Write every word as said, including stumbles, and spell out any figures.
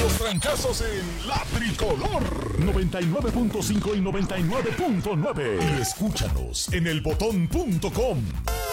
Los trancazos en La Tricolor noventa y nueve punto cinco y noventa y nueve punto nueve. Y escúchanos en el botón punto com.